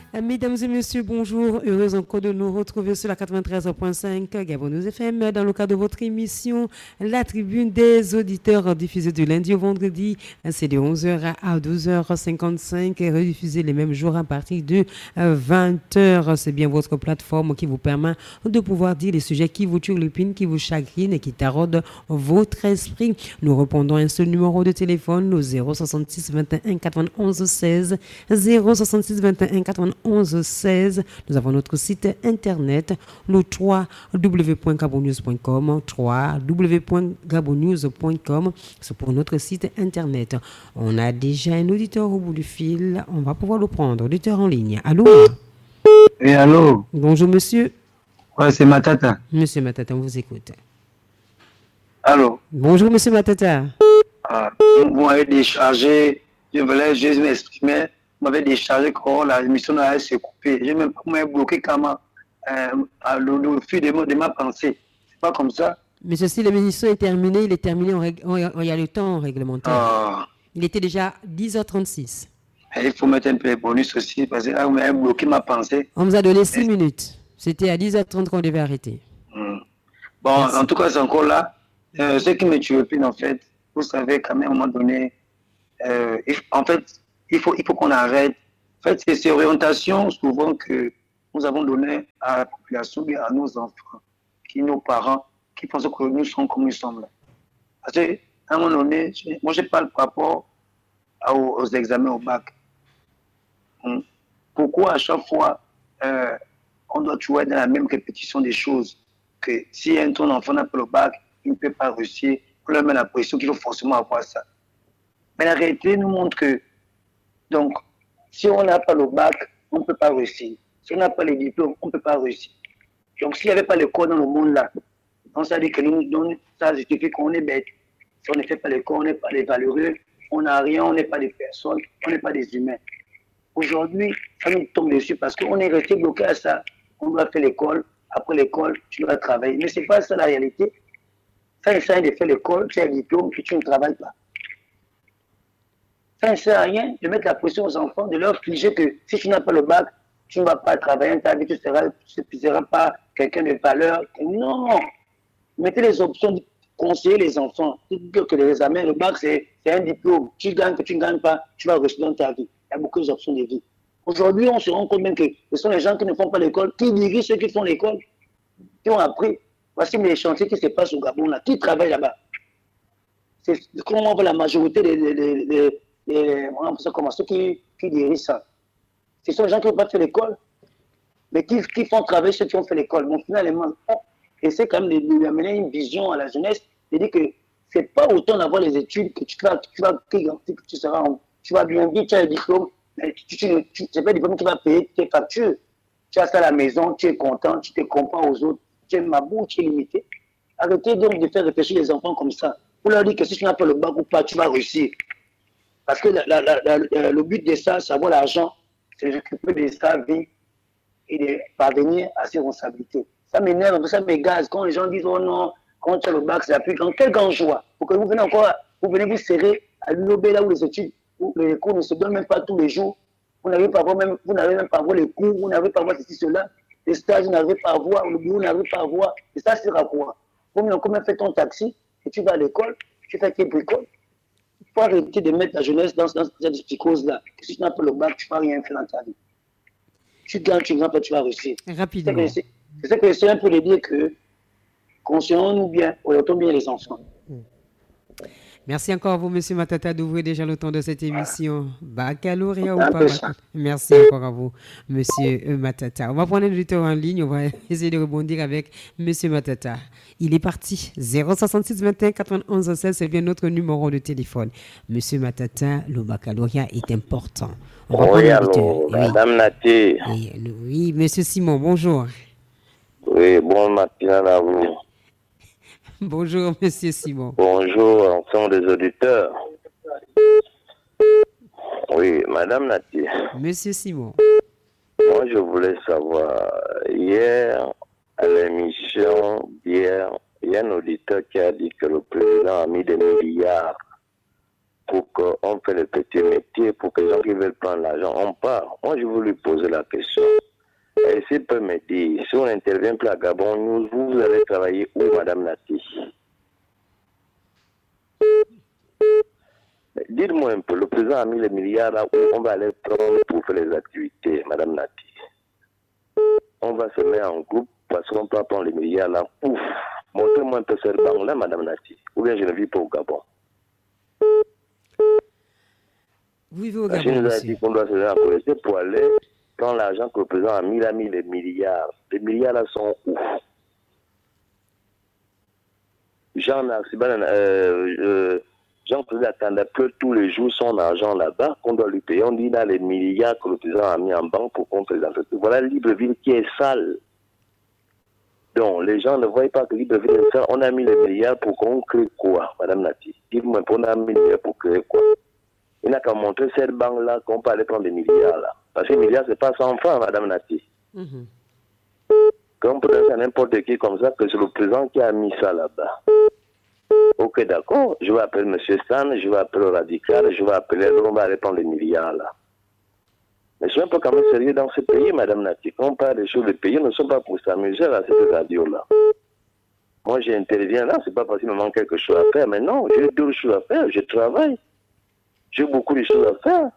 Mesdames et messieurs, bonjour. Heureuse encore de nous retrouver sur la 93.5 Gabon News FM dans le cadre de votre émission La Tribune des auditeurs diffusée du lundi au vendredi. C'est de 11h à 12h55 et rediffusée les mêmes jours à partir de 20h. C'est bien votre plateforme qui vous permet de pouvoir dire les sujets qui vous turlupinent, qui vous chagrinent et qui taraudent votre esprit. Nous répondons à un seul numéro de téléphone, le 066 21 91 16 066 21 91 16. Nous avons notre site internet, le www.gabonnews.com, www.gabonnews.com. C'est pour notre site internet. On a déjà un auditeur au bout du fil. On va pouvoir le prendre. Auditeur en ligne. Allô? Oui, allô? Bonjour, monsieur. Ouais, c'est Matata. Monsieur Matata, on vous écoute. Allô? Bonjour, monsieur Matata. Vous m'avez déchargé. Je voulais juste m'exprimer. Vous m'avez déchargé quand la émission allait se couper. J'ai même bloqué comment le fil de ma pensée. C'est pas comme ça. Mais ceci, l'émission est terminée. Il est terminé. Il y a le temps réglementaire. Il était déjà 10h36. Il faut mettre un peu de bonus aussi parce que là, vous m'avez bloqué ma pensée. On vous a donné 6 minutes. C'était à 10h30 qu'on devait arrêter. Bon, merci. En tout cas, c'est encore là. Ce qui me tue, en fait, vous savez, quand même, à un moment donné, en fait, il faut qu'on arrête. En fait, c'est ces orientations, souvent, que nous avons données à la population et à nos enfants, nos parents, qui pensent que nous sommes comme nous sommes là. Parce qu'à un moment donné, moi, je parle par rapport aux examens au bac. Pourquoi à chaque fois, on doit toujours être dans la même répétition des choses, que si ton enfant n'a pas le bac, il ne peut pas réussir, on leur met la pression qu'il faut forcément avoir ça. Mais la réalité nous montre que, donc, si on n'a pas le bac, on ne peut pas réussir. Si on n'a pas les diplômes, on ne peut pas réussir. Donc, s'il n'y avait pas l'école dans le monde là, on ça dit que ça justifie qu'on est bête. Si on ne fait pas l'école, on n'est pas des valeureux, on n'a rien, on n'est pas des personnes, on n'est pas des humains. Aujourd'hui, ça nous tombe dessus parce qu'on est resté bloqué à ça. On doit faire l'école, après l'école, tu dois travailler. Mais ce n'est pas ça la réalité. Ça ne sert à rien de faire l'école, tu as un diplôme et tu ne travailles pas. Ça ne sert à rien de mettre la pression aux enfants, de leur figer que si tu n'as pas le bac, tu ne vas pas travailler dans ta vie, tu ne seras pas quelqu'un de valeur. Non! Mettez les options, conseiller les enfants. Dites que les examens, le bac, c'est un diplôme. Tu gagnes, que tu ne gagnes pas, tu vas rester dans ta vie. Il y a beaucoup d'options de vie. Aujourd'hui, on se rend compte même que ce sont les gens qui ne font pas l'école, qui dirigent ceux qui font l'école, qui ont appris. Voici les chantiers qui se passent au Gabon, là. Qui travaille là-bas? C'est comment on voit la majorité ceux qui dirigent ça. Ce sont les gens qui n'ont pas fait l'école, mais qui font travailler ceux qui ont fait l'école. Bon, finalement, essaie quand même d'amener une vision à la jeunesse, de dire que ce n'est pas autant d'avoir les études que tu vas bien vivre, tu as le diplôme, mais c'est pas le diplôme qui va payer tes factures. Tu as ça à la maison, tu es content, tu te compares aux autres, tu es mabou, tu es limité. Arrêtez donc de faire réfléchir les enfants comme ça. Pour leur dire que si tu n'as pas le bac ou pas, tu vas réussir. Parce que le but de ça, c'est avoir l'argent, c'est de s'occuper de sa vie et de parvenir à ses responsabilités. Ça m'énerve, ça m'égaze quand les gens disent oh non, quand tu as le bac, c'est la plus grande. Quelle grande joie pour que vous venez vous serrer à l'UOB là où les études, où les cours ne se donnent même pas tous les jours. Vous n'arrivez pas à voir les cours, vous n'arrivez pas à voir ceci, cela. Les stages, vous n'arrivez pas à voir, le bureau, vous n'arrivez pas à voir. Et ça sert à quoi? Comment fait ton taxi et tu vas à l'école, tu fais tes bricoles. Il faut arrêter de mettre la jeunesse dans cette psychose-là. Si tu n'as pas le bac, tu ne vas rien faire dans ta vie. Tu gagnes, tu vas réussir. Rapidement. C'est ça que c'est un peu de dire que conscients-nous bien, orientons bien les enfants. Merci encore à vous, M. Matata, d'ouvrir déjà le temps de cette émission. Baccalauréat ou pas? Merci encore à vous, M. Matata. On va prendre un auditeur en ligne. On va essayer de rebondir avec M. Matata. Il est parti. 066 21 91 16, c'est bien notre numéro de téléphone. M. Matata, le baccalauréat est important. On va prendre allô, Madame Nati. Oui, M. Simon, bonjour. Oui, bon matin à vous. Bonjour, Monsieur Simon. Bonjour, ensemble des auditeurs. Oui, Madame Nati. Monsieur Simon. Moi, je voulais savoir, hier, à l'émission d'hier, il y a un auditeur qui a dit que le président a mis des milliards pour qu'on fait le petit métier, pour que les gens qui veulent prendre l'argent, on part. Moi, je veux lui poser la question. Et s'il peut me dire, si on intervient plus à Gabon, vous allez travailler où, Madame Nati? Dites-moi un peu, le président a mis les milliards là où on va aller prendre pour faire les activités, Madame Nati. On va se mettre en groupe parce qu'on peut prendre les milliards là. Ouf, montrez-moi un peu cette banque là, Madame Nati. Ou bien je ne vis pas au Gabon. Vous vivez au Parce Gabon, qu'il nous a monsieur. dit qu'on doit se récolter pour aller prendre l'argent que le président a mis les milliards. Les milliards là sont ouf. Jean-Claude attendait peu tous les jours son argent là-bas qu'on doit lui payer. On dit là les milliards que le président a mis en banque pour contre les entreprises. Voilà Libreville qui est sale. Donc les gens ne voient pas que Libreville est sale. On a mis les milliards pour qu'on crée quoi, Madame Nati? Dites-moi, on a mis les milliards pour créer quoi? Il n'a qu'à montrer cette banque-là qu'on peut aller prendre des milliards là. Parce que les milliards, c'est pas 100 francs, Madame Nati. Comme peut dire à n'importe qui comme ça que c'est le président qui a mis ça là-bas. Ok, d'accord. Je vais appeler M. Stan, je vais appeler le radical, je vais appeler on va aller prendre les milliards là. Mais soyez un peu quand même sérieux dans ce pays, Madame Nati. Quand on parle des choses de pays, nous ne sommes pas pour s'amuser à cette radio-là. Moi, j'interviens là, c'est pas parce qu'il me manque quelque chose à faire. Mais non, j'ai deux choses à faire, je travaille. J'ai beaucoup de choses à faire.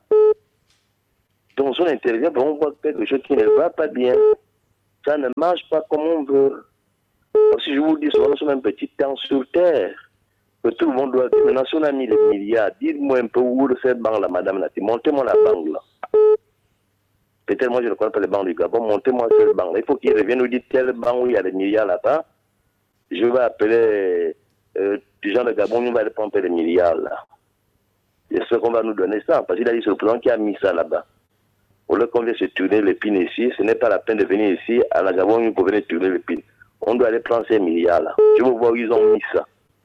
Donc, si on intervient, on voit quelque chose qui ne va pas bien. Ça ne marche pas comme on veut. Parce que je vous le dis souvent, nous sommes un petit temps sur terre. Que tout le monde doit dire. Maintenant, si on a mis les milliards, dites-moi un peu où est cette banque-là, Madame Nati. Montez-moi la banque là. Peut-être moi je ne connais pas les banques du Gabon. Montez-moi cette banque là. Il faut qu'il revienne nous dire telle banque où il y a des milliards là-bas. Je vais appeler les gens de Gabon, on va aller prendre les milliards là. J'espère qu'on va nous donner ça. Parce qu'il a dit c'est le président qui a mis ça là-bas. Au lieu qu'on vienne se tourner l'épine ici, ce n'est pas la peine de venir ici à la Gabon pour venir tourner l'épine. On doit aller prendre ces milliards là. Je veux voir où ils ont mis ça.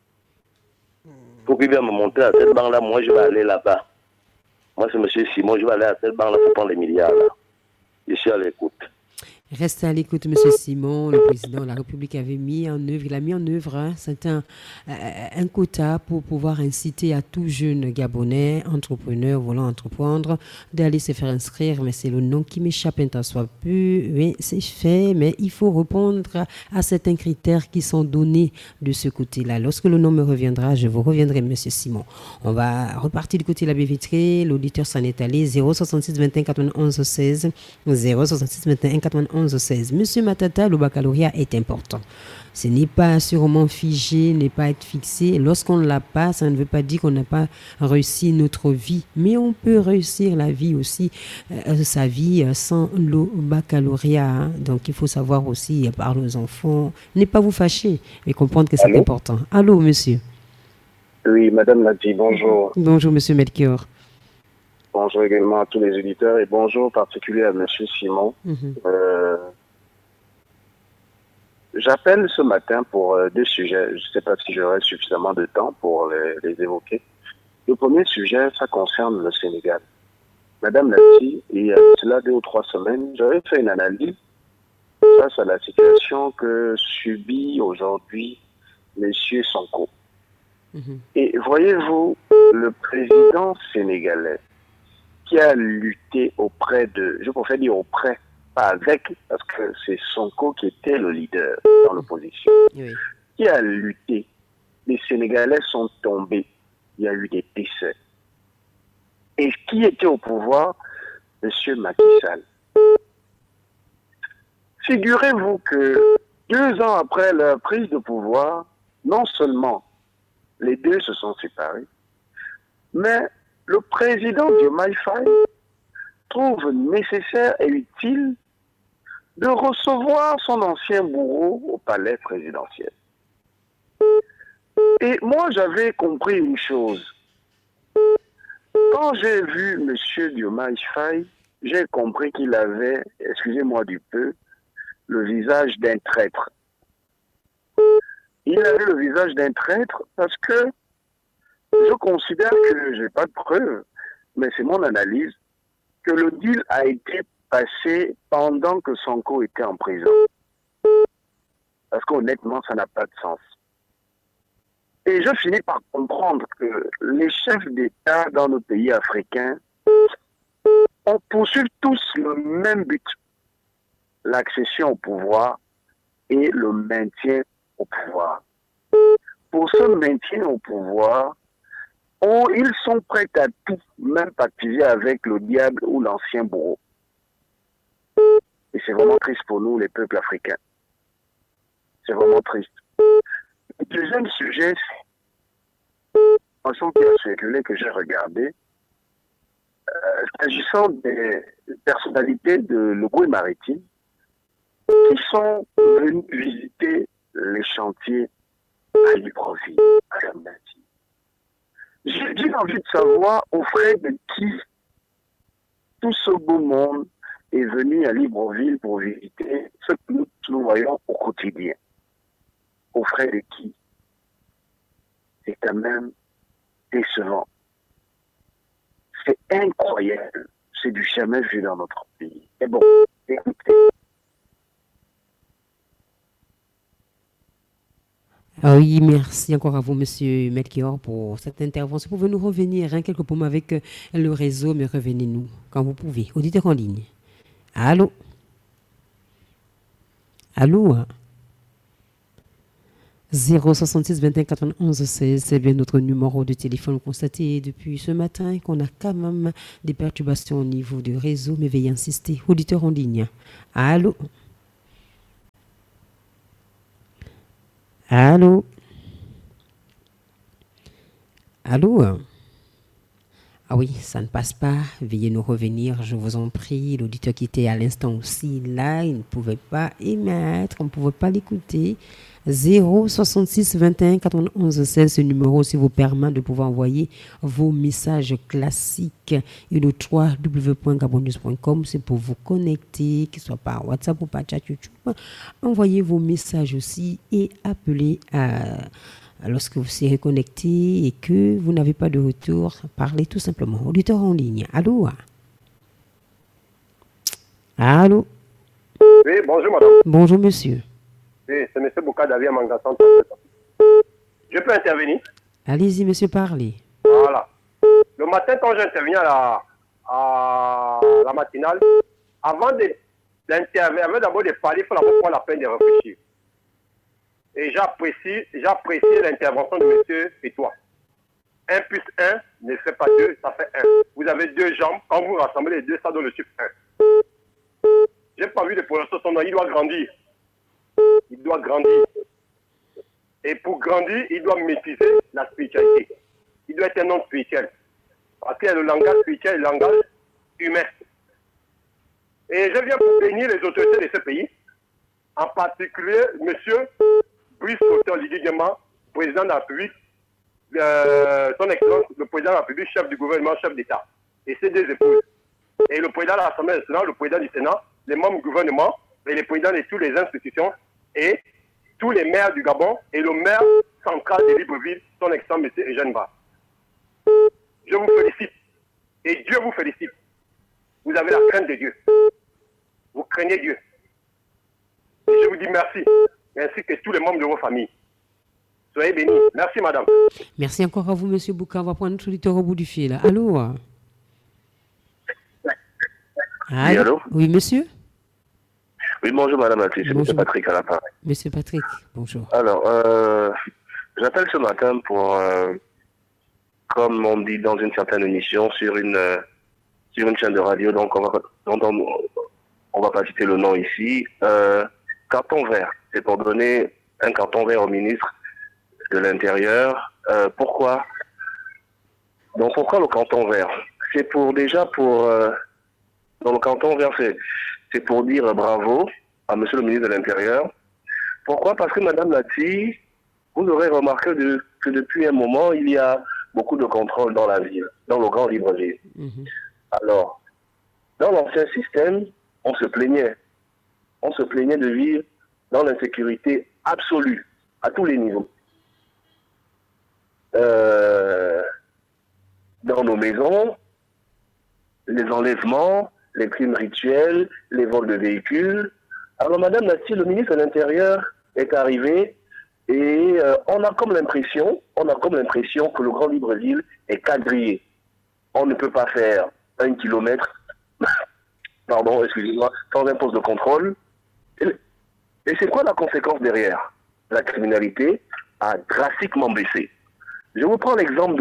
Pour qu'il vienne me montrer à cette banque là, moi je vais aller là-bas. Moi c'est M. Simon, je vais aller à cette banque là pour prendre les milliards là. Je suis à l'écoute. Restez à l'écoute, M. Simon. Le président de la République avait mis en œuvre, il a mis en œuvre c'est un quota pour pouvoir inciter à tout jeune Gabonais, entrepreneur voulant entreprendre, d'aller se faire inscrire. Mais c'est le nom qui m'échappe un tant soit peu. Oui, c'est fait, mais il faut répondre à certains critères qui sont donnés de ce côté-là. Lorsque le nom me reviendra, je vous reviendrai, M. Simon. On va repartir du côté de la baie vitrée. L'auditeur s'en est allé. 066 21 91 16. 066 21 91 16. Monsieur Matata, le baccalauréat est important. Ce n'est pas sûrement figé, n'est pas être fixé. Lorsqu'on ne l'a pas, ça ne veut pas dire qu'on n'a pas réussi notre vie. Mais on peut réussir la vie aussi, sa vie sans le baccalauréat. Hein. Donc il faut savoir aussi, par aux enfants, ne pas vous fâcher, mais comprendre que c'est important. Allô, monsieur. Oui, Madame Nati, bonjour. Bonjour, monsieur Melchior. Bonjour également à tous les auditeurs et bonjour en particulier à Monsieur Simon. J'appelle ce matin pour deux sujets. Je ne sais pas si j'aurai suffisamment de temps pour les évoquer. Le premier sujet, ça concerne le Sénégal. Madame Nati, il y a cela 2 ou 3 semaines, j'avais fait une analyse face à la situation que subit aujourd'hui Monsieur Sonko. Et voyez-vous, le président sénégalais qui a lutté auprès de, je préfère dire auprès, pas avec, parce que c'est Sonko qui était le leader dans l'opposition, qui a lutté. Les Sénégalais sont tombés, il y a eu des décès. Et qui était au pouvoir? Monsieur Macky Sall. Figurez-vous que 2 ans après leur prise de pouvoir, non seulement les deux se sont séparés, mais le président Diomaye Faye trouve nécessaire et utile de recevoir son ancien bourreau au palais présidentiel. Et moi, j'avais compris une chose. Quand j'ai vu M. Diomaye Faye, j'ai compris qu'il avait, excusez-moi du peu, le visage d'un traître. Il avait le visage d'un traître parce que je considère que, je n'ai pas de preuves, mais c'est mon analyse, que le deal a été passé pendant que Sonko était en prison. Parce qu'honnêtement, ça n'a pas de sens. Et je finis par comprendre que les chefs d'État dans nos pays africains, on poursuit tous le même but, l'accession au pouvoir et le maintien au pouvoir. Pour ce maintien au pouvoir, ils sont prêts à tout, même pactiser avec le diable ou l'ancien bourreau. Et c'est vraiment triste pour nous, les peuples africains. C'est vraiment triste. Le deuxième sujet, c'est un son qui a circulé, que j'ai regardé, s'agissant des personnalités de l'Ogooué maritime qui sont venues visiter les chantiers à Libreville, à Madame. J'ai envie de savoir aux frais de qui tout ce beau monde est venu à Libreville pour visiter ce que nous voyons au quotidien. Aux frais de qui? C'est quand même décevant. C'est incroyable. C'est du jamais vu dans notre pays. Et bon, écoutez. Ah oui, merci encore à vous, Monsieur Melchior, pour cette intervention. Vous pouvez nous revenir quelques mots avec le réseau, mais revenez-nous quand vous pouvez. Auditeur en ligne. Allô? Allô? 066 21 91 16, c'est bien notre numéro de téléphone constaté depuis ce matin qu'on a quand même des perturbations au niveau du réseau, mais veuillez insister. Auditeur en ligne. Allô? Allô? Allô? Ah oui, ça ne passe pas. Veuillez nous revenir, je vous en prie. L'auditeur qui était à l'instant aussi là, il ne pouvait pas émettre, on ne pouvait pas l'écouter. 066 21 91 16, ce numéro aussi vous permet de pouvoir envoyer vos messages classiques. Et le www.gabonnews.com, c'est pour vous connecter, que ce soit par WhatsApp ou par chat YouTube. Envoyez vos messages aussi et appelez lorsque vous serez connecté et que vous n'avez pas de retour, parlez tout simplement. Auditeur en ligne. Allô? Allô? Oui, bonjour madame. Bonjour monsieur. Oui, c'est M. Bouka Davia Mangassan. Je peux intervenir? Allez-y monsieur, parlez. Voilà. Le matin, quand j'interviens à la matinale, avant d'abord de parler, il faut d'abord prendre la peine de réfléchir. Et j'apprécie l'intervention de M. Pétois. 1 plus 1 ne fait pas 2, ça fait 1. Vous avez 2 jambes, quand vous rassemblez les deux, ça donne le chiffre 1. J'ai pas vu de professeur son nom, il doit grandir. Il doit grandir. Et pour grandir, il doit maîtriser la spiritualité. Il doit être un homme spirituel. Parce qu'il y a le langage spirituel et le langage humain. Et je viens pour bénir les autorités de ce pays, en particulier M. Brice Oligui Nguema, président de la République, son Excellence, le président de la République, chef du gouvernement, chef d'État, et ses 2 épouses. Et le président de l'Assemblée nationale, le président du Sénat, les membres du gouvernement, et les présidents de toutes les institutions, et tous les maires du Gabon, et le maire central de Libreville, son Excellence, M. Eugène Ba. Je vous félicite, et Dieu vous félicite. Vous avez la crainte de Dieu. Vous craignez Dieu. Et je vous dis merci, ainsi que tous les membres de vos familles. Soyez bénis. Merci, madame. Merci encore à vous, monsieur Bouka. On va prendre notre auditeur au bout du fil. Allô? Oui, allô? Oui, monsieur? Oui, bonjour, madame Mathis. C'est M. Patrick à l'appareil. Monsieur Patrick, bonjour. Alors, j'appelle ce matin pour, comme on dit dans une certaine émission, sur une chaîne de radio, donc on va pas citer le nom ici, carton vert. C'est pour donner un carton vert au ministre de l'Intérieur. Pourquoi? Donc pourquoi le carton vert? C'est pour dans le canton vert, c'est pour dire bravo à monsieur le ministre de l'Intérieur. Pourquoi? Parce que madame Lati, vous aurez remarqué que depuis un moment, il y a beaucoup de contrôle dans la ville, dans le Grand Libreville. Alors, dans l'ancien système, on se plaignait de vivre dans l'insécurité absolue, à tous les niveaux. Dans nos maisons, les enlèvements, les crimes rituels, les vols de véhicules. Alors, madame Nati, le ministre de l'Intérieur est arrivé Et on a comme l'impression que le Grand Libreville est quadrillé. On ne peut pas faire 1 kilomètre, pardon, excusez-moi, sans un poste de contrôle. Et c'est quoi la conséquence derrière? La criminalité a drastiquement baissé. Je vous prends l'exemple de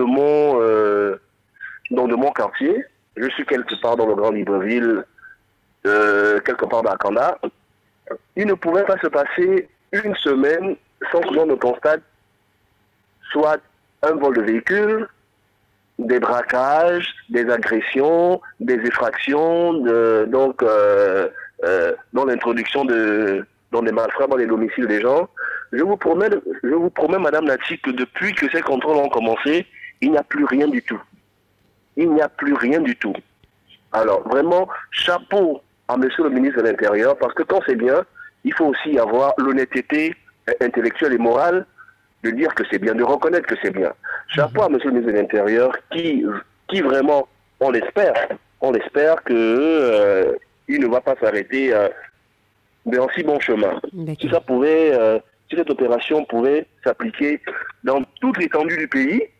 mon quartier. Je suis quelque part dans le Grand Libreville, quelque part dans Akanda. Il ne pouvait pas se passer une semaine sans que l'on ne constate soit un vol de véhicule, des braquages, des agressions, des effractions, dans l'introduction dans des malfrats dans les domiciles des gens. Je vous promets, Madame Nati, que depuis que ces contrôles ont commencé, il n'y a plus rien du tout. Il n'y a plus rien du tout. Alors, vraiment, chapeau à Monsieur le ministre de l'Intérieur, parce que quand c'est bien, il faut aussi avoir l'honnêteté intellectuelle et morale de dire que c'est bien, de reconnaître que c'est bien. Chapeau à Monsieur le ministre de l'Intérieur qui vraiment, on l'espère que il ne va pas s'arrêter dans si bon chemin. Si ça pouvait, si cette opération pouvait s'appliquer dans toute l'étendue du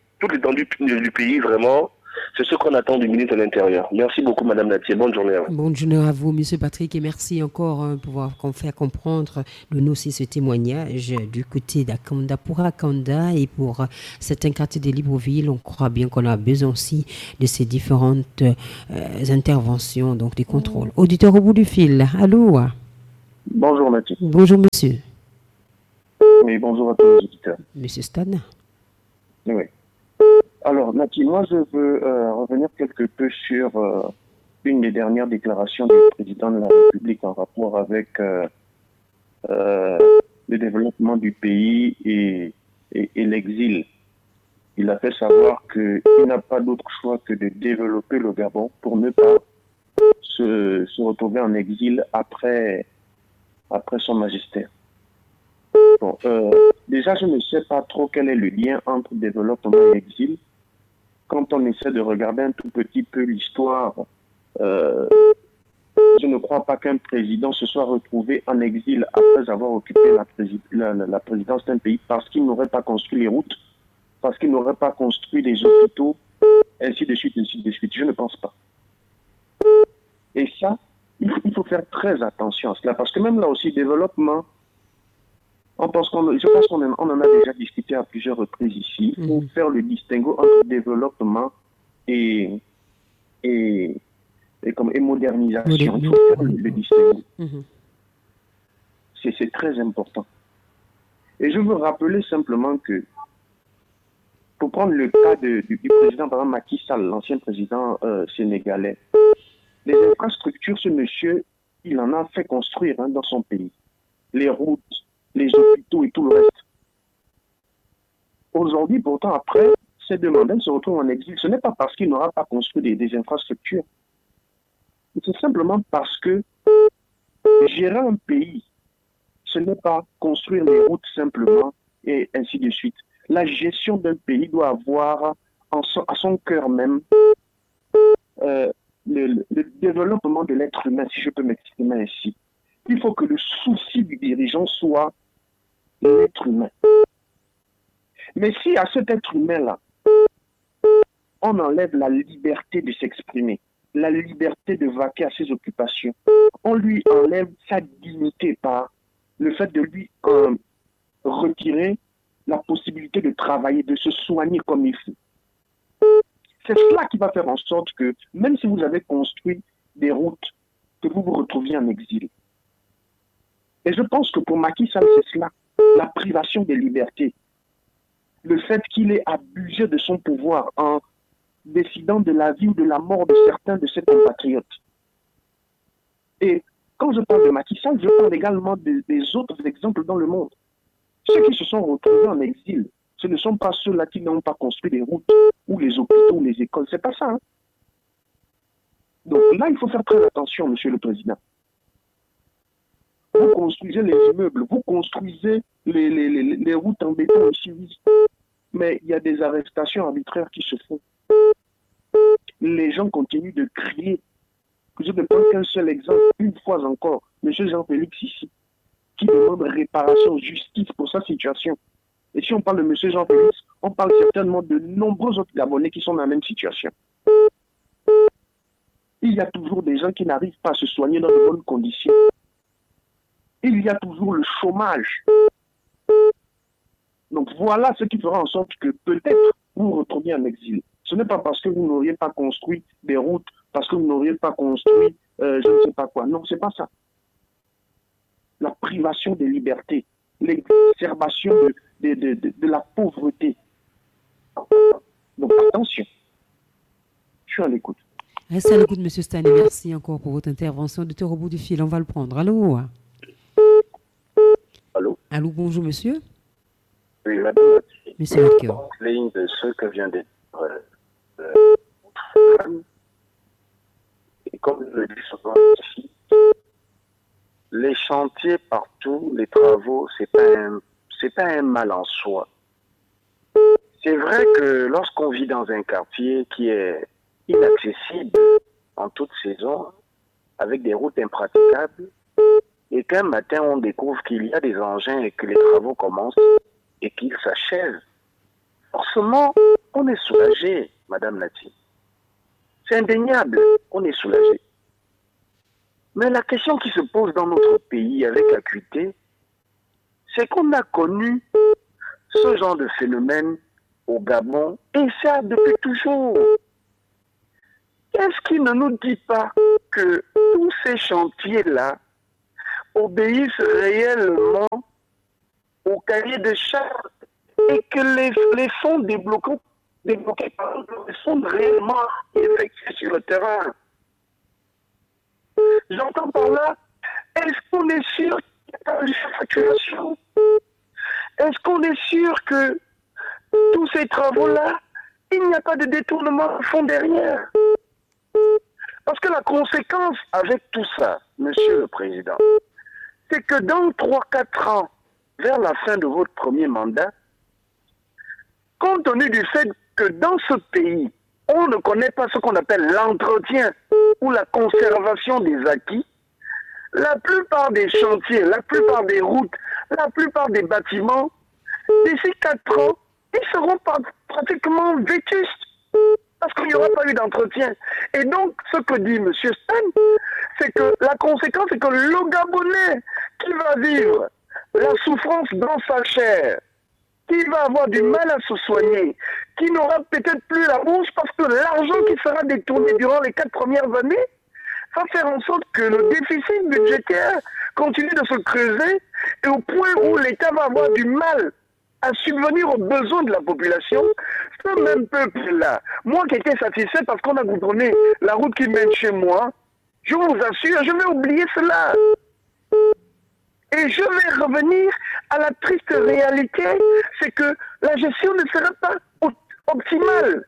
pays, vraiment, c'est ce qu'on attend du ministre de l'Intérieur. Merci beaucoup, Madame Natier. Bonne journée à vous. Bonne journée à vous, Monsieur Patrick, et merci encore pour avoir fait comprendre de nous aussi ce témoignage du côté d'Akanda pour Akanda et pour certains quartiers de Libreville. On croit bien qu'on a besoin aussi de ces différentes interventions, donc des contrôles. Auditeur au bout du fil, allô? Bonjour, Mathieu. Bonjour, monsieur. Oui, bonjour à tous les auditeurs. Monsieur Stade. Oui. Alors, Nati, moi, je veux revenir quelque peu sur une des dernières déclarations du président de la République en rapport avec le développement du pays et l'exil. Il a fait savoir qu'il n'a pas d'autre choix que de développer le Gabon pour ne pas se retrouver en exil après son magistère. Bon, déjà, je ne sais pas trop quel est le lien entre développement et exil. Quand on essaie de regarder un tout petit peu l'histoire, je ne crois pas qu'un président se soit retrouvé en exil après avoir occupé la présidence d'un pays parce qu'il n'aurait pas construit les routes, parce qu'il n'aurait pas construit les hôpitaux, ainsi de suite, ainsi de suite. Je ne pense pas. Et ça, il faut faire très attention à cela, parce que même là aussi, développement, je pense qu'on en a déjà discuté à plusieurs reprises ici. Il faut faire le distinguo entre développement et modernisation. Il faut faire le distinguo. C'est très important. Et je veux rappeler simplement que, pour prendre le cas du président, par exemple, Macky Sall, l'ancien président sénégalais, les infrastructures, ce monsieur, il en a fait construire dans son pays. Les routes, les hôpitaux et tout le reste. Aujourd'hui, pourtant, après, ces demandeurs se retrouvent en exil. Ce n'est pas parce qu'il n'aura pas construit des infrastructures. C'est simplement parce que gérer un pays, ce n'est pas construire les routes simplement et ainsi de suite. La gestion d'un pays doit avoir à son cœur même le développement de l'être humain, si je peux m'exprimer ainsi. Il faut que le souci du dirigeant soit l'être humain. Mais si à cet être humain-là, on enlève la liberté de s'exprimer, la liberté de vaquer à ses occupations, on lui enlève sa dignité par le fait de lui retirer la possibilité de travailler, de se soigner comme il faut. C'est cela qui va faire en sorte que, même si vous avez construit des routes, que vous vous retrouviez en exil. Et je pense que pour Macky Sall, c'est cela, la privation des libertés. Le fait qu'il ait abusé de son pouvoir en décidant de la vie ou de la mort de certains de ses compatriotes. Et quand je parle de Macky Sall, je parle également des autres exemples dans le monde. Ceux qui se sont retrouvés en exil, ce ne sont pas ceux-là qui n'ont pas construit les routes ou les hôpitaux ou les écoles. C'est pas ça. Hein? Donc là, il faut faire très attention, Monsieur le Président. Vous construisez les immeubles, vous construisez les routes en béton ici, oui. Mais il y a des arrestations arbitraires qui se font. Les gens continuent de crier. Je ne prends qu'un seul exemple, une fois encore, M. Jean-Félix ici, qui demande réparation, justice pour sa situation. Et si on parle de M. Jean-Félix, on parle certainement de nombreux autres Gabonais qui sont dans la même situation. Il y a toujours des gens qui n'arrivent pas à se soigner dans de bonnes conditions. Il y a toujours le chômage. Donc voilà ce qui fera en sorte que peut-être vous vous retrouviez en exil. Ce n'est pas parce que vous n'auriez pas construit des routes, parce que vous n'auriez pas construit je ne sais pas quoi. Non, c'est pas ça. La privation des libertés, l'exacerbation de la pauvreté. Donc attention. Je suis à l'écoute. Restez à l'écoute, M. Stanley. Merci encore pour votre intervention. Docteur, au bout du fil, on va le prendre. Allô? Allô? Allô, bonjour, monsieur. Oui, madame. Monsieur Melchior. Ligne de ce que vient de dire. Et comme je le dis souvent ici, les chantiers partout, les travaux, c'est pas un mal en soi. C'est vrai que lorsqu'on vit dans un quartier qui est inaccessible en toute saison, avec des routes impraticables, et qu'un matin on découvre qu'il y a des engins et que les travaux commencent et qu'ils s'achèvent, forcément, on est soulagé, Madame Nati. C'est indéniable, on est soulagé. Mais la question qui se pose dans notre pays avec acuité, c'est qu'on a connu ce genre de phénomène au Gabon, et ça depuis toujours. Qu'est-ce qui ne nous dit pas que tous ces chantiers-là obéissent réellement au cahier de charges et que les fonds débloqués sont réellement effectués sur le terrain? J'entends par là, est-ce qu'on est sûr qu'il n'y a pas de facturation? Est-ce qu'on est sûr que tous ces travaux-là, il n'y a pas de détournement de fonds derrière? Parce que la conséquence avec tout ça, Monsieur le Président, c'est que dans 3-4 ans, vers la fin de votre premier mandat, compte tenu du fait que dans ce pays, on ne connaît pas ce qu'on appelle l'entretien ou la conservation des acquis, la plupart des chantiers, la plupart des routes, la plupart des bâtiments, d'ici 4 ans, ils seront pratiquement vétustes parce qu'il n'y aura pas eu d'entretien. Et donc, ce que dit M. Stan, c'est que la conséquence, c'est que le Gabonais qui va vivre la souffrance dans sa chair, qui va avoir du mal à se soigner, qui n'aura peut-être plus la bourse parce que l'argent qui sera détourné durant les 4 premières années va faire en sorte que le déficit budgétaire continue de se creuser et au point où l'État va avoir du mal à subvenir aux besoins de la population. Ce même peuple-là, moi qui étais satisfait parce qu'on a goudronné la route qui mène chez moi, je vous assure, je vais oublier cela. Et je vais revenir à la triste réalité, c'est que la gestion ne sera pas optimale.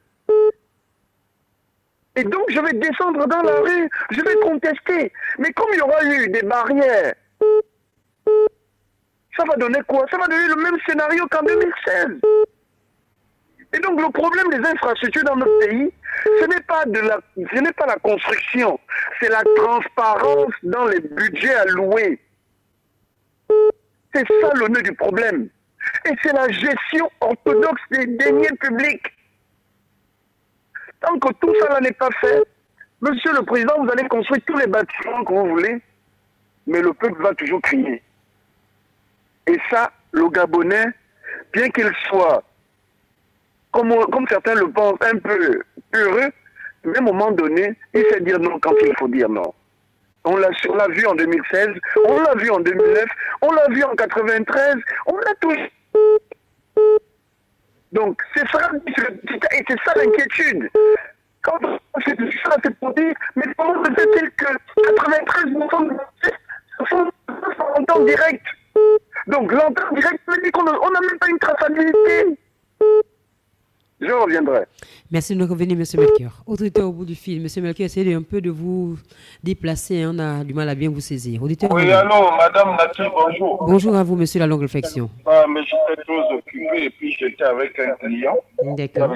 Et donc je vais descendre dans la rue, je vais contester. Mais comme il y aura eu des barrières, ça va donner quoi? Ça va donner le même scénario qu'en 2016. Et donc le problème des infrastructures dans notre pays, ce n'est pas la construction, c'est la transparence dans les budgets alloués. C'est ça le nœud du problème. Et c'est la gestion orthodoxe des deniers publics. Tant que tout ça n'est pas fait, Monsieur le Président, vous allez construire tous les bâtiments que vous voulez, mais le peuple va toujours crier. Et ça, le Gabonais, bien qu'il soit, comme certains le pensent, un peu heureux, à un moment donné, il sait dire non quand il faut dire non. On l'a vu en 2016, on l'a vu en 2009, on l'a vu en 93, on l'a tous. Donc, c'est ça, et c'est ça l'inquiétude. Quand on fait ça, c'est pour dire, mais comment se fait-il que 93% de sont en temps direct? Donc, l'entente directe veut dire qu'on n'a même pas une traçabilité. Je reviendrai. Merci de nous revenir, M. Melchior. Auditeur au bout du fil. M. Melchior, essayez un peu de vous déplacer. On a du mal à bien vous saisir. Auditeur, oui, allô, Madame Nati, bonjour. Bonjour à vous, monsieur, la longue réflexion. Mais j'étais trop occupé et puis j'étais avec un client. D'accord.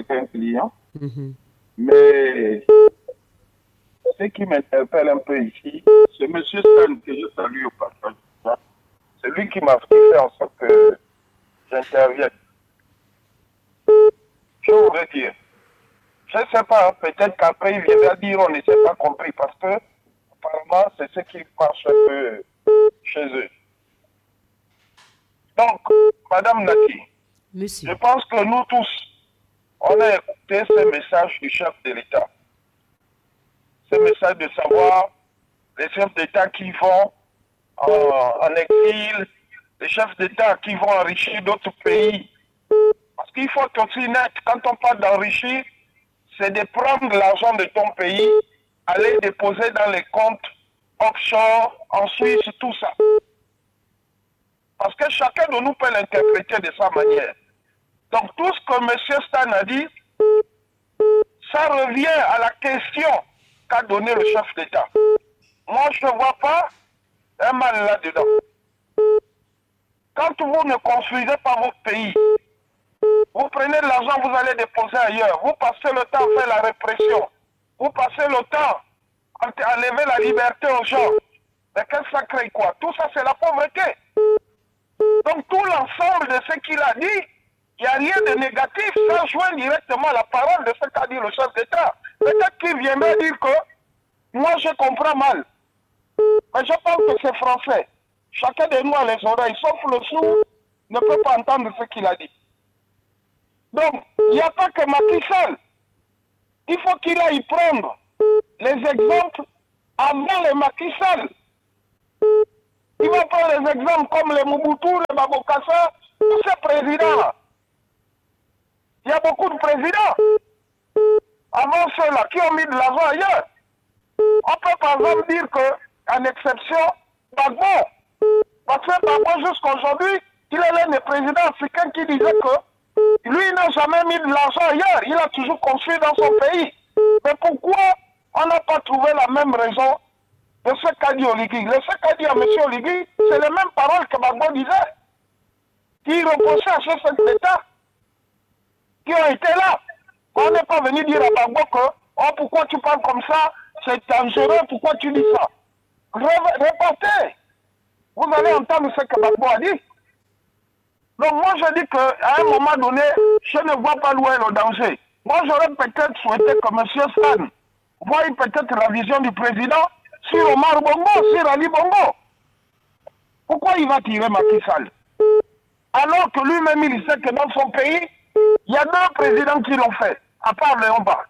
Mais ce qui m'interpelle un peu ici, c'est M. Stan que je salue au passage. C'est lui qui m'a fait en sorte que j'intervienne. je voudrais dire. Je ne sais pas, peut-être qu'après il viendra dire on ne s'est pas compris parce que apparemment c'est ce qui marche un peu chez eux. Donc, Madame Nati, Monsieur. je pense que nous tous, on a écouté ce message du chef de l'État. Ce message de savoir les chefs d'État qui vont en exil, les chefs d'État qui vont enrichir d'autres pays. Parce qu'il faut être aussi net, quand on parle d'enrichir, c'est de prendre l'argent de ton pays, aller déposer dans les comptes offshore, en Suisse, tout ça. Parce que chacun de nous peut l'interpréter de sa manière. Donc tout ce que M. Stan a dit, ça revient à la question qu'a donné le chef d'État. Moi, je ne vois pas un mal là-dedans. Quand vous ne construisez pas votre pays, vous prenez de l'argent, vous allez déposer ailleurs. Vous passez le temps à faire la répression. Vous passez le temps à enlever la liberté aux gens. Mais qu'est-ce que ça crée quoi? Tout ça, c'est la pauvreté. Donc tout l'ensemble de ce qu'il a dit, il n'y a rien de négatif. Ça joint directement la parole de ce qu'a dit le chef d'État. Peut-être qu'il viendrait dire que moi, je comprends mal. Mais je pense que c'est français. Chacun de nous a les oreilles, sauf le sourd ne peut pas entendre ce qu'il a dit. Donc, il n'y a pas que Macky Sall. Il faut qu'il aille prendre les exemples avant les Macky Sall. Il va prendre les exemples comme les Mobutu, les Babokassa, tous ces présidents. Il y a beaucoup de présidents avant ceux-là qui ont mis de l'argent ailleurs. On peut par exemple dire qu'en exception, Gbagbo, parce que Gbagbo jusqu'à aujourd'hui, il est l'un des présidents africains qui disait que lui n'a jamais mis de l'argent ailleurs, il a toujours construit dans son pays. Mais pourquoi on n'a pas trouvé la même raison de ce qu'a dit Oligui? Ce qu'a dit à M. Oligui, c'est les mêmes paroles que Gbagbo disait, qui reprochait à ce chef d'État, qui ont été là. On n'est pas venu dire à Gbagbo que oh, pourquoi tu parles comme ça, c'est dangereux, pourquoi tu dis ça? Reportez. Vous allez entendre ce que Gbagbo a dit. Donc moi je dis qu'à un moment donné, je ne vois pas loin le danger. Moi j'aurais peut-être souhaité que M. Stan voie peut-être la vision du président sur Omar Bongo, sur Ali Bongo. Pourquoi il va tirer Macky Sall? Alors que lui-même il sait que dans son pays, il y a deux présidents qui l'ont fait, à part Léon Bar.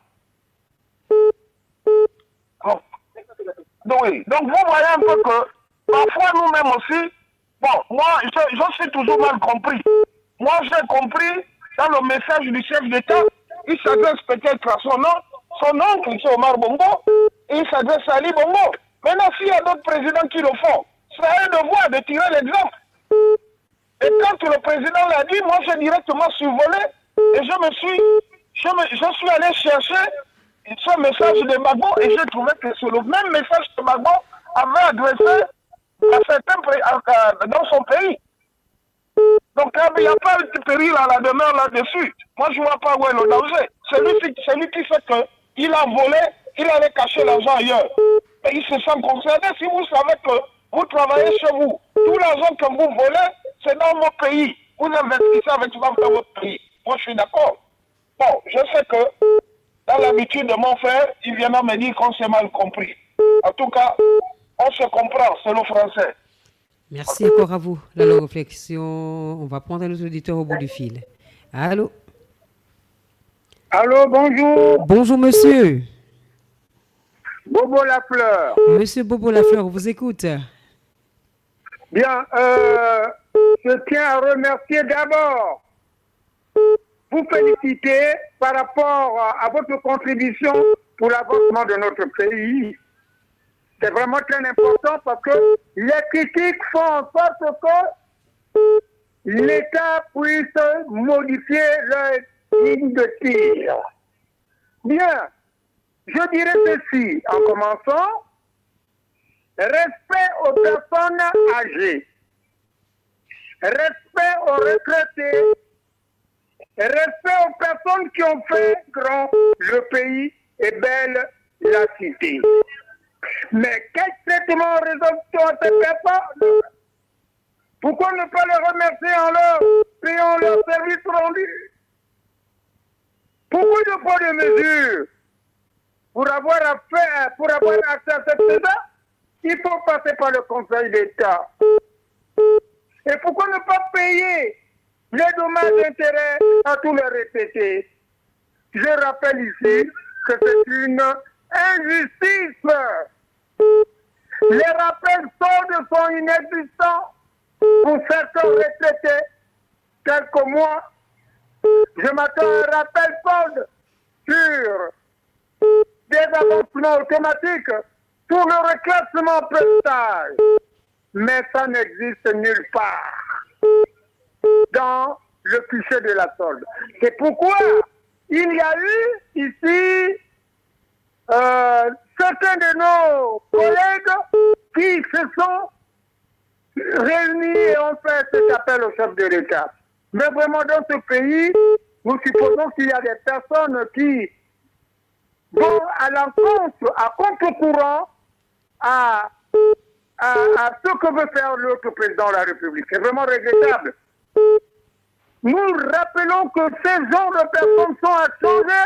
Donc vous voyez un peu que parfois nous-mêmes aussi, bon, moi je suis toujours mal compris. Moi j'ai compris dans le message du chef d'État, il s'adresse peut-être à son oncle, c'est Omar Bongo, et il s'adresse à Ali Bongo. Maintenant s'il y a d'autres présidents qui le font, c'est à eux de voir, de tirer l'exemple. Et quand le président l'a dit, moi j'ai directement survolé et je suis allé chercher ce message de Gbagbo et j'ai trouvé que c'est le même message que Gbagbo avait adressé à certains dans son pays. Donc il n'y a pas de péril à la demeure là-dessus. Moi je ne vois pas où est le danger. C'est lui qui sait qu'il a volé, il allait cacher l'argent ailleurs. Et il se sent concerné. Si vous savez que vous travaillez chez vous, tout l'argent que vous volez, c'est dans mon pays. Vous investissez avec ça dans votre pays. Moi je suis d'accord. Bon, je sais que dans l'habitude de mon frère, il viendra me dire qu'on s'est mal compris. En tout cas, on se comprend, c'est le français. Merci encore à vous. La longue réflexion, on va prendre nos auditeurs au bout du fil. Allô? Allô, bonjour. Bonjour, monsieur. Bobo Lafleur. Monsieur Bobo Lafleur, on vous écoute. Bien, je tiens à remercier d'abord, vous féliciter par rapport à votre contribution pour l'avancement de notre pays. C'est vraiment très important parce que les critiques font en sorte que l'État puisse modifier leur ligne de tir. Bien, je dirais ceci en commençant. Respect aux personnes âgées, respect aux retraités, respect aux personnes qui ont fait grand le pays et belle la cité. Mais quel traitement réserve-t-on à ces personnes? Pourquoi ne pas les remercier en leur payant leur service rendu? Beaucoup de poids de mesure pour avoir accès à cette méthode, il faut passer par le Conseil d'État. Et pourquoi ne pas payer les dommages d'intérêt à tous les répétés? Je rappelle ici que c'est une injustice. Les rappels soldes sont inexistants pour certains retraités, tels que moi. Je m'attends à un rappel solde sur des avancements automatiques pour le reclassement prestage. Mais ça n'existe nulle part dans le fichier de la solde. C'est pourquoi il y a eu ici certains de nos collègues qui se sont réunis et ont fait cet appel au chef de l'État. Mais vraiment, dans ce pays, nous supposons qu'il y a des personnes qui vont à l'encontre, à contre-courant, à ce que veut faire l'autre président de la République. C'est vraiment regrettable. Nous rappelons que ces genres de personnes sont à changer.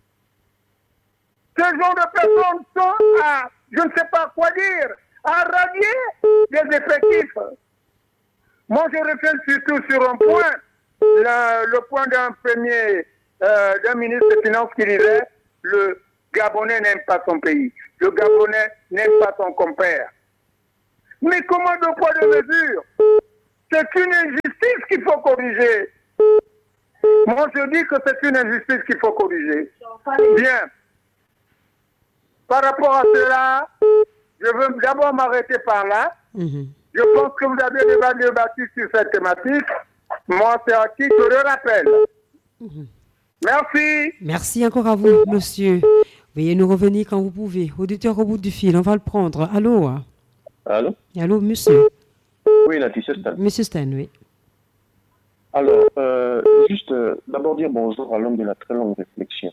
Ces genres de personnes sont à, je ne sais pas quoi dire, à radier des effectifs. Moi, je réfléchis surtout sur un point, le point d'un ministre des Finances qui disait le Gabonais n'aime pas son pays, le Gabonais n'aime pas son compère. Mais comment de poids de mesure? C'est une injustice qu'il faut corriger. Moi, je dis que c'est une injustice qu'il faut corriger. Bien. Par rapport à cela, je veux d'abord m'arrêter par là. Je pense que vous avez déjà débattu sur cette thématique. Moi, c'est à titre de rappel. Merci. Merci encore à vous, monsieur. Veuillez nous revenir quand vous pouvez. Auditeur au bout du fil, on va le prendre. Allô? Allô? Allô, monsieur? Oui, Nati, c'est Stan. Monsieur Stan, oui. Alors, juste d'abord dire bonjour à l'homme de la très longue réflexion.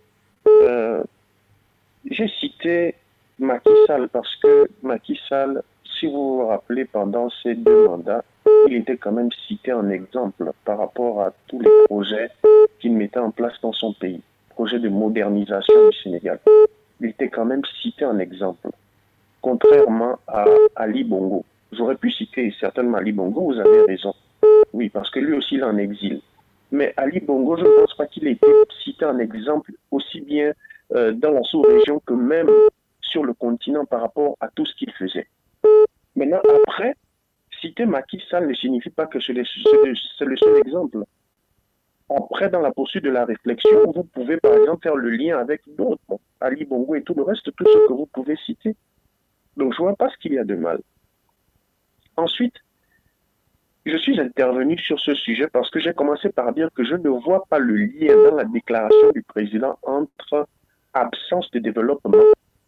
J'ai cité Macky Sall parce que Macky Sall, si vous vous rappelez, pendant ces 2 mandats, il était quand même cité en exemple par rapport à tous les projets qu'il mettait en place dans son pays. Projet de modernisation du Sénégal. Il était quand même cité en exemple. Contrairement à Ali Bongo. J'aurais pu citer certainement Ali Bongo, vous avez raison. Oui, parce que lui aussi, il est en exil. Mais Ali Bongo, je ne pense pas qu'il ait été cité en exemple aussi bien dans la sous-région que même sur le continent par rapport à tout ce qu'il faisait. Maintenant, après, citer Macky Sall ne signifie pas que c'est le seul exemple. Après, dans la poursuite de la réflexion, vous pouvez par exemple faire le lien avec d'autres, Ali Bongo et tout le reste, tout ce que vous pouvez citer. Donc, je ne vois pas ce qu'il y a de mal. Ensuite, je suis intervenu sur ce sujet parce que j'ai commencé par dire que je ne vois pas le lien dans la déclaration du président entre absence de développement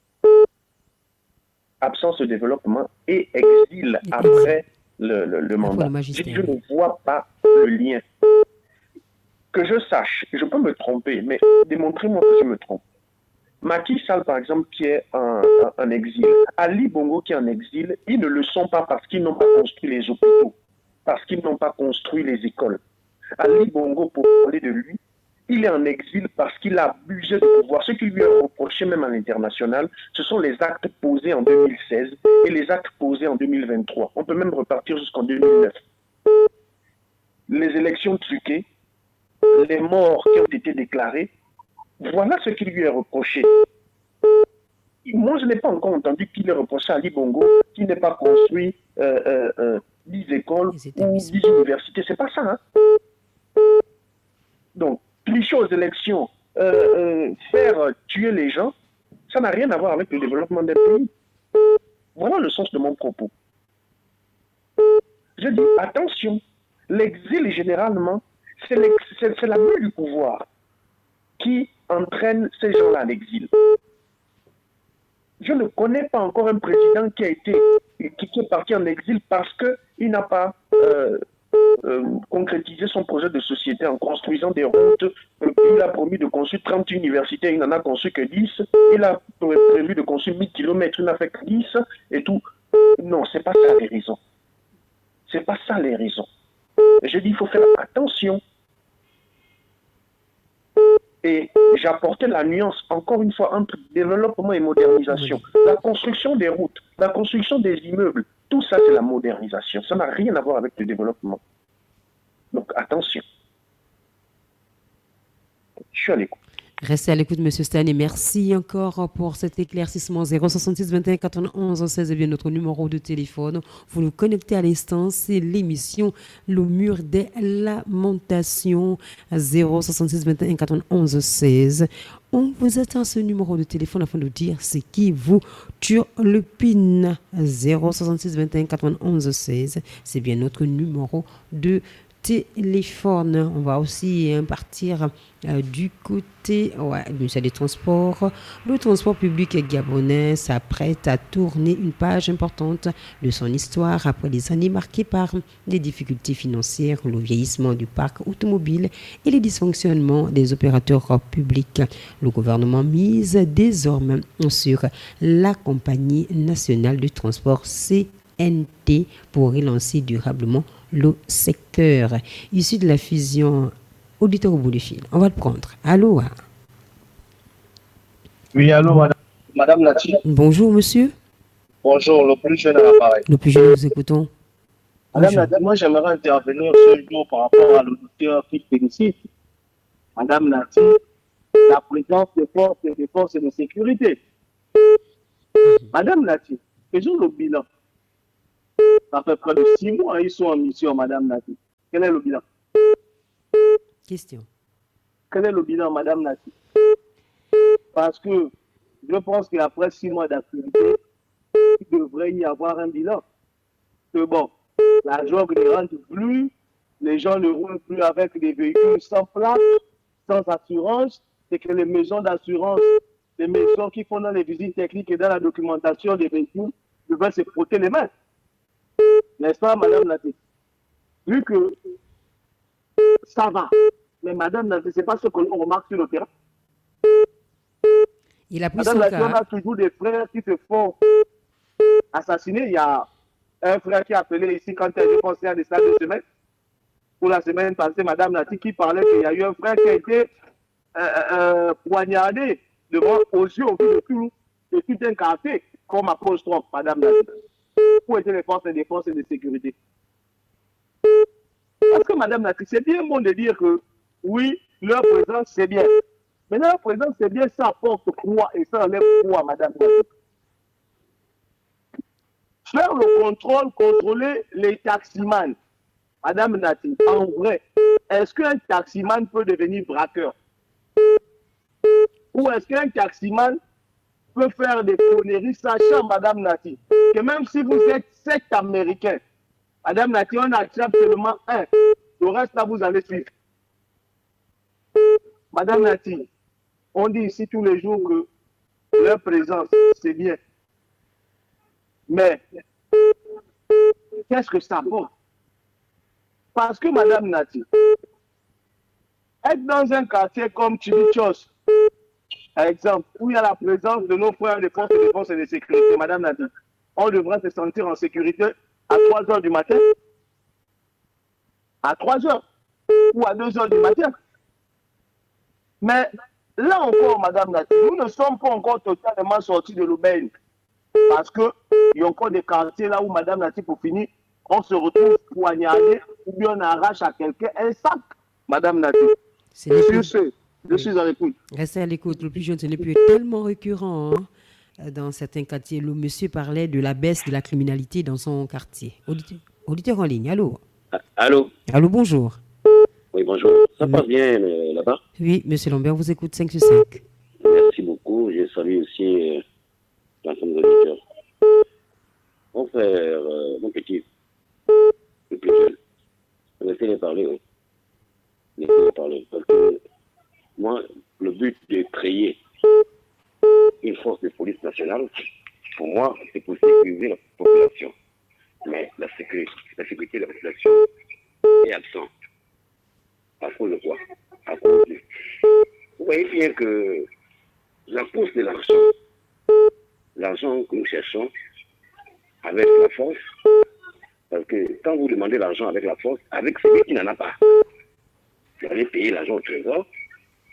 et exil après le mandat. Je ne vois pas le lien. Que je sache, je peux me tromper, mais démontrez-moi que je me trompe. Macky Sall, par exemple, qui est en exil, Ali Bongo qui est en exil, ils ne le sont pas parce qu'ils n'ont pas construit les hôpitaux, parce qu'ils n'ont pas construit les écoles. Ali Bongo, pour parler de lui, il est en exil parce qu'il a abusé de pouvoir. Ce qui lui est reproché même à l'international, ce sont les actes posés en 2016 et les actes posés en 2023. On peut même repartir jusqu'en 2009. Les élections truquées, les morts qui ont été déclarés, voilà ce qui lui est reproché. Moi, je n'ai pas encore entendu qu'il ait reproché à Ali Bongo qu'il n'ait pas construit 10 écoles ou 10 universités. C'est pas ça. Hein? Donc, cliché aux élections, faire tuer les gens, ça n'a rien à voir avec le développement des pays. Voilà le sens de mon propos. Je dis, attention, l'exil, généralement, c'est l'abus du pouvoir qui entraîne ces gens-là à l'exil. Je ne connais pas encore un président qui est parti en exil parce qu'il n'a pas concrétisé son projet de société en construisant des routes. Il a promis de construire 30 universités, il n'en a construit que 10. Il a prévu de construire 1000 km, il n'en a fait que 10 et tout. Non, c'est pas ça les raisons. C'est pas ça les raisons. Je dis, il faut faire attention. Et j'apportais la nuance, encore une fois, entre développement et modernisation. La construction des routes, la construction des immeubles, tout ça, c'est la modernisation. Ça n'a rien à voir avec le développement. Donc, attention. Je suis à l'écoute. Restez à l'écoute, Monsieur Stan, et merci encore pour cet éclaircissement. 066 21 91 16 est bien notre numéro de téléphone. Vous nous connectez à l'instant, c'est l'émission Le Mur des Lamentations. 066 21 91 16. On vous attend ce numéro de téléphone afin de dire c'est qui vous turlupine. 066 21 91 16. C'est bien notre numéro de téléphone. On va aussi partir du côté du ministère des Transports. Le transport public gabonais s'apprête à tourner une page importante de son histoire après des années marquées par les difficultés financières, le vieillissement du parc automobile et les dysfonctionnements des opérateurs publics. Le gouvernement mise désormais sur la Compagnie nationale de transport CNT pour relancer durablement le secteur issu de la fusion auditeur au bout du fil. On va le prendre. Allô? Oui, allô, madame Nati. Bonjour, monsieur. Bonjour, le plus jeune à l'appareil. Le plus jeune, nous écoutons. Madame Nati, moi, j'aimerais intervenir ce jour par rapport à l'auditeur qui félicite. Madame Nati, la présence des forces de sécurité. Madame Nati, faisons le bilan. Ça fait près de 6 mois, ils sont en mission, Madame Nati. Quel est le bilan? Question. Quel est le bilan, Madame Nati? Parce que je pense qu'après 6 mois d'activité, il devrait y avoir un bilan. Que bon, la jogue ne rentre plus, les gens ne roulent plus avec des véhicules sans plaque, sans assurance, c'est que les maisons d'assurance, les maisons qui font dans les visites techniques et dans la documentation des véhicules, devraient se frotter les mains. N'est-ce pas, Madame Nati? Vu que ça va, mais Madame Nati, ce n'est pas ce que l'on remarque sur le terrain. Il a pris Madame son Nati, cas. on a toujours des frères qui se font assassiner. Il y a un frère qui a appelé ici quand je pensais à des salles de semaine. Pour la semaine passée, Madame Nati, qui parlait qu'il y a eu un frère qui a été poignardé devant aux yeux au vu de tout un quartier, comme apostrophe, Madame Nati. Où étaient les forces de défense et de sécurité? Parce que, Madame Nati, c'est bien bon de dire que, oui, leur présence, c'est bien. Mais leur présence, c'est bien, ça apporte quoi et ça enlève quoi, Madame Nati? Faire le contrôle, contrôler les taximans. Madame Nati, en vrai, est-ce qu'un taximan peut devenir braqueur? Ou est-ce qu'un taximan peut faire des conneries, sachant, Madame Nati, que même si vous êtes 7 Américains, Madame Nati, on attrape seulement un. Le reste, là, vous allez suivre. Madame Nati, on dit ici tous les jours que leur présence, c'est bien. Mais, qu'est-ce que ça apporte? Parce que, Madame Nati, être dans un quartier comme Chibichos, par exemple, où il y a la présence de nos frères de forces de défense et de sécurité, Madame Nati, on devrait se sentir en sécurité à 3 h du matin, à 3 h ou à 2 h du matin. Mais là encore, Madame Nati, nous ne sommes pas encore totalement sortis de l'aubaine. Parce qu'il y a encore des quartiers là où, Madame Nati, pour finir, on se retrouve poignardé ou bien on arrache à quelqu'un un sac, Madame Nati. Je suis à l'écoute. Restez à l'écoute. Le plus jeune, ce n'est plus tellement récurrent dans certains quartiers. Le monsieur parlait de la baisse de la criminalité dans son quartier. Auditeur en ligne, allô? Allô? Allô, bonjour. Oui, bonjour. Ça passe bien là-bas? Oui, monsieur Lambert, on vous écoute 5 sur 5. Merci beaucoup. Je salue aussi l'ensemble des auditeurs. Mon frère, mon petit, le plus jeune, laissez-les parler, oui. Laissez-les parler. Parce que moi, le but de créer une force de police nationale, pour moi, c'est pour sécuriser la population. Mais la sécurité de la population est absente. À cause de quoi? À cause de... Vous voyez bien que la cause de l'argent que nous cherchons avec la force, parce que quand vous demandez l'argent avec la force, avec celui qui n'en a pas, vous allez payer l'argent au trésor,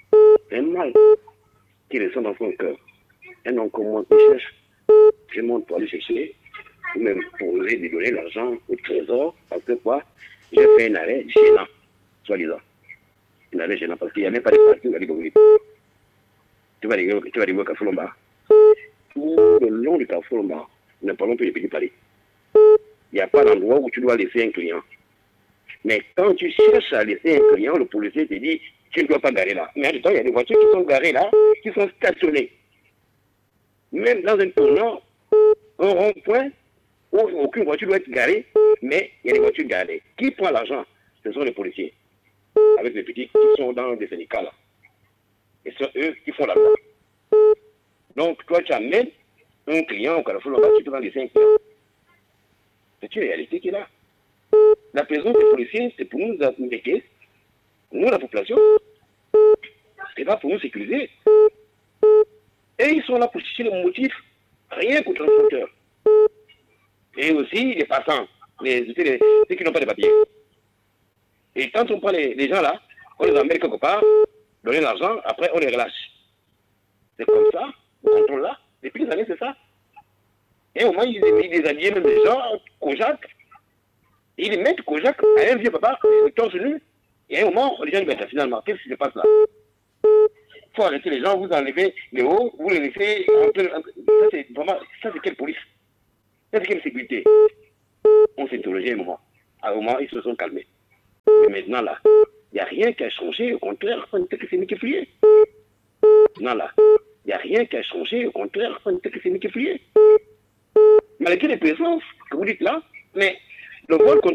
un mal qui ressent dans son cœur. Un homme comme moi qui cherche, je monte pour aller chercher, ou même pour lui donner l'argent au trésor, parce que quoi, j'ai fait un arrêt gênant, soi-disant. Un arrêt gênant, parce qu'il n'y a même pas de parking à Libreville. Tu vas arriver au Carrefour Lombard. Tout le long du Carrefour Lombard, nous ne parlons plus de Petit Paris. Il n'y a pas d'endroit où tu dois laisser un client. Mais quand tu cherches à laisser un client, le policier te dit, tu ne dois pas garer là. Mais en même temps, il y a des voitures qui sont garées là, qui sont stationnées. Même dans un tournant, un rond-point, où aucune voiture doit être garée, mais il y a des voitures garées. Qui prend l'argent? Ce sont les policiers, avec les petits qui sont dans des syndicats là. Et ce sont eux qui font la loi. Donc, toi, tu amènes un client au Carrefour Lombard, tu prends les 5 clients. C'est une réalité qui est là. La présence des policiers, c'est pour nous aider, nous, la population. C'est pas pour nous sécuriser. Et ils sont là pour chercher le motif, rien qu'aux transporteurs. Et aussi les passants, ceux qui n'ont pas de papiers. Et quand on prend les gens là, on les emmène quelque part, donner l'argent, après on les relâche. C'est comme ça, le contrôle là. Depuis des années, c'est ça. Et au moins, ils déshabillent même des gens, Kojak. Ils mettent Kojak à un vieux papa, torse nu. Et à un moment, les gens disent, ben, finalement, qu'est-ce qui se passe là? Il faut arrêter les gens, vous enlevez les hauts, vous les laissez un peu. Ça, c'est vraiment. Ça, c'est quelle police? Ça, c'est quelle sécurité? On s'est interrogé un moment. À un moment, ils se sont calmés. Mais maintenant, là, il n'y a rien qui a changé. Au contraire, c'est multiplié. Maintenant, là, il n'y a rien qui a changé. Au contraire, c'est multiplié. Malgré les présences que vous dites là, mais le vol